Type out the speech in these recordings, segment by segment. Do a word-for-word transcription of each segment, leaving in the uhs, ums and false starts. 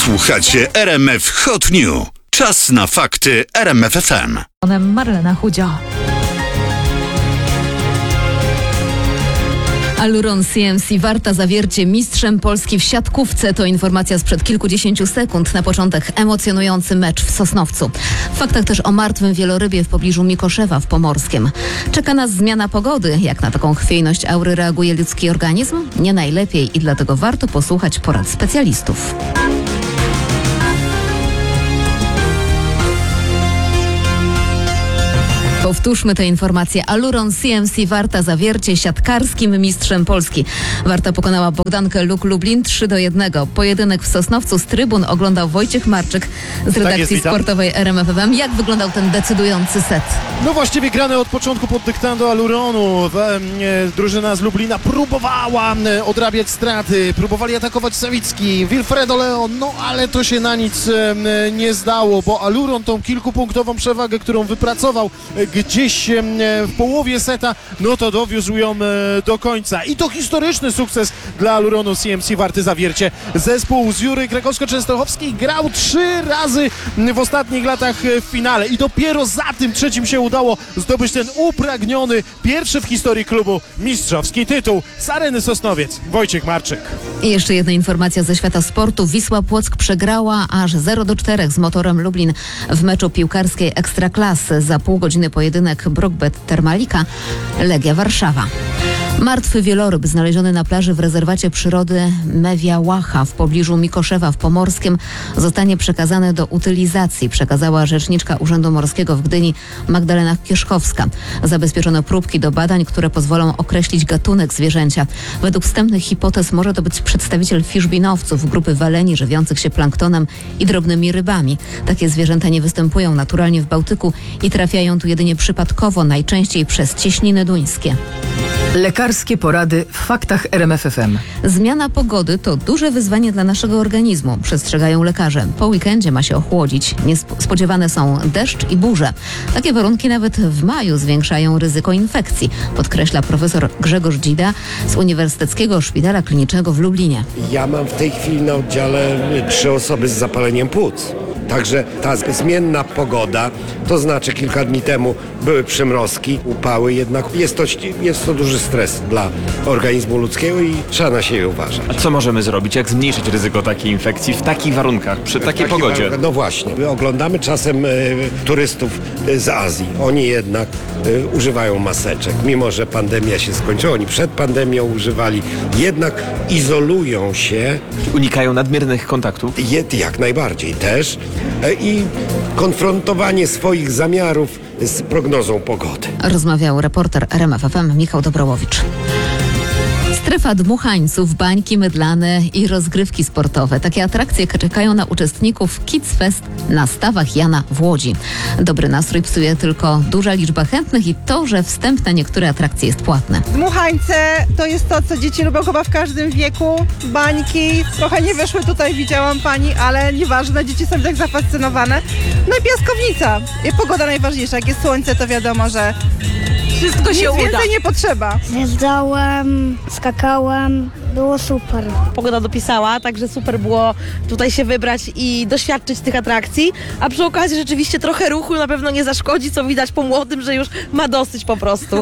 Słuchacie R M F Hot News. Czas na fakty R M F F M. Marlena Chudzio. Aluron C M C Warta Zawiercie mistrzem Polski w siatkówce. To informacja sprzed kilkudziesięciu sekund. Na początek emocjonujący mecz w Sosnowcu. W faktach też o martwym wielorybie w pobliżu Mikoszewa w Pomorskiem. Czeka nas zmiana pogody. Jak na taką chwiejność aury reaguje ludzki organizm? Nie najlepiej i dlatego warto posłuchać porad specjalistów. Powtórzmy tę informację. Aluron C M C Warta Zawiercie siatkarskim mistrzem Polski. Warta pokonała Bogdankę Luk Lublin trzy do jednego. Pojedynek w Sosnowcu z trybun oglądał Wojciech Marczyk z redakcji tak sportowej R M F F M. Jak wyglądał ten decydujący set? No właściwie grane od początku pod dyktando Aluronu. E, drużyna z Lublina próbowała e, odrabiać straty, próbowali atakować Sawicki, Wilfredo Leon, no ale to się na nic e, nie zdało, bo Aluron tą kilkupunktową przewagę, którą wypracował e, gdzieś e, w połowie seta, no to dowiózł ją e, do końca. I to historyczny sukces dla Aluronu C M C Warty Zawiercie. Zespół z Jury Krakowsko-Częstochowskiej grał trzy razy w ostatnich latach w finale i dopiero za tym trzecim się udało zdobyć ten upragniony, pierwszy w historii klubu mistrzowski tytuł z Areny Sosnowiec. Wojciech Marczyk. I jeszcze jedna informacja ze świata sportu. Wisła Płock przegrała aż zero do czterech z Motorem Lublin w meczu piłkarskiej Ekstraklasy. Za pół godziny pojedynek Brookbet Termalika Legia Warszawa. Martwy wieloryb znaleziony na plaży w rezerwacie przyrody Mewia Łacha w pobliżu Mikoszewa w Pomorskim zostanie przekazany do utylizacji, przekazała rzeczniczka Urzędu Morskiego w Gdyni Magdalena Kierzkowska. Zabezpieczono próbki do badań, które pozwolą określić gatunek zwierzęcia. Według wstępnych hipotez może to być przedstawiciel fiszbinowców, grupy waleni żywiących się planktonem i drobnymi rybami. Takie zwierzęta nie występują naturalnie w Bałtyku i trafiają tu jedynie przypadkowo, najczęściej przez cieśniny duńskie. Lekarskie porady w faktach R M F F M. Zmiana pogody to duże wyzwanie dla naszego organizmu, przestrzegają lekarze. Po weekendzie ma się ochłodzić. Spodziewane są deszcz i burze. Takie warunki nawet w maju zwiększają ryzyko infekcji, podkreśla profesor Grzegorz Dzida z Uniwersyteckiego Szpitala Klinicznego w Lublinie. Ja mam w tej chwili na oddziale trzy osoby z zapaleniem płuc. Także ta zmienna pogoda, to znaczy kilka dni temu były przymrozki, upały, jednak jest to, jest to duży stres dla organizmu ludzkiego i trzeba na siebie uważać. A co możemy zrobić? Jak zmniejszyć ryzyko takiej infekcji w takich warunkach, przy takiej Taki pogodzie? Warunek, no właśnie, my oglądamy czasem e, turystów e, z Azji. Oni jednak e, używają maseczek, mimo że pandemia się skończyła. Oni przed pandemią używali, jednak izolują się. Unikają nadmiernych kontaktów? Je, jak najbardziej też. I konfrontowanie swoich zamiarów z prognozą pogody. Rozmawiał reporter R M F F M Michał Dobrołowicz. Strefa dmuchańców, bańki mydlane i rozgrywki sportowe. Takie atrakcje czekają na uczestników Kids Fest na stawach Jana w Łodzi. Dobry nastrój psuje tylko duża liczba chętnych i to, że wstęp na niektóre atrakcje jest płatne. Dmuchańce to jest to, co dzieci lubią chyba w każdym wieku. Bańki, trochę nie wyszły tutaj, widziałam pani, ale nieważne, dzieci są tak zafascynowane. No i piaskownica. Pogoda najważniejsza. Jak jest słońce, to wiadomo, że Wszystko się nic uda. więcej nie potrzeba. Jeżdżałem, skakałem, było super. Pogoda dopisała, także super było tutaj się wybrać i doświadczyć tych atrakcji, a przy okazji rzeczywiście trochę ruchu na pewno nie zaszkodzi, co widać po młodym, że już ma dosyć po prostu.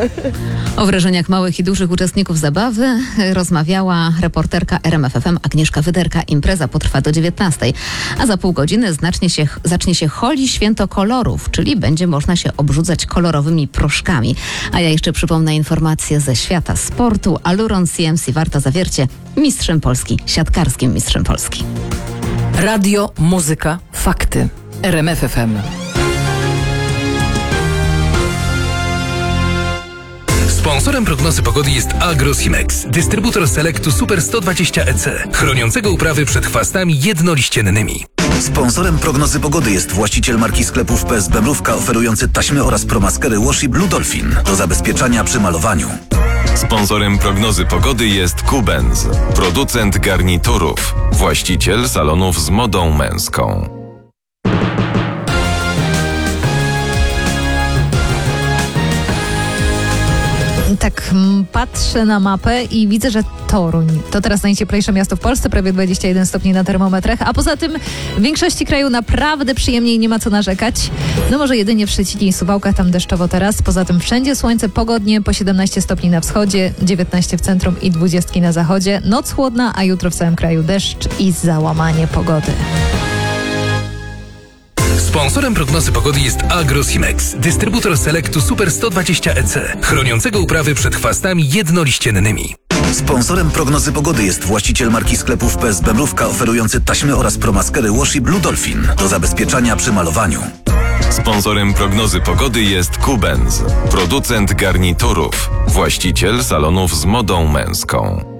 O wrażeniach małych i dużych uczestników zabawy rozmawiała reporterka R M F F M Agnieszka Wyderka. Impreza potrwa do dziewiętnastej, a za pół godziny znacznie się, zacznie się Holi Święto Kolorów, czyli będzie można się obrzucać kolorowymi proszkami. A ja jeszcze przypomnę informacje ze świata sportu. Aluron C M C Warta Zawiercie mistrzem Polski, siatkarskim mistrzem Polski. Radio, muzyka, fakty. R M F F M. Sponsorem prognozy pogody jest Agrosimex, dystrybutor Selectu Super sto dwadzieścia E C, chroniącego uprawy przed chwastami jednoliściennymi. Sponsorem prognozy pogody jest właściciel marki sklepów P S B Mrówka, oferujący taśmy oraz promaskery Washi Blue Dolphin do zabezpieczania przy malowaniu. Sponsorem prognozy pogody jest Kubenz, producent garniturów, właściciel salonów z modą męską. Tak, mm, patrzę na mapę i widzę, że Toruń to teraz najcieplejsze miasto w Polsce, prawie dwadzieścia jeden stopni na termometrach, a poza tym w większości kraju naprawdę przyjemnie i nie ma co narzekać. No może jedynie w Szczecinie i Suwałkach, tam deszczowo teraz, poza tym wszędzie słońce, pogodnie, po siedemnaście stopni na wschodzie, dziewiętnaście w centrum i dwadzieścia na zachodzie. Noc chłodna, a jutro w całym kraju deszcz i załamanie pogody. Sponsorem prognozy pogody jest Agrosimex, dystrybutor Selectu Super sto dwadzieścia E C, chroniącego uprawy przed chwastami jednoliściennymi. Sponsorem prognozy pogody jest właściciel marki sklepów P S Bemrówka oferujący taśmy oraz promaskery Washi Blue Dolphin do zabezpieczania przy malowaniu. Sponsorem prognozy pogody jest Kubens, producent garniturów, właściciel salonów z modą męską.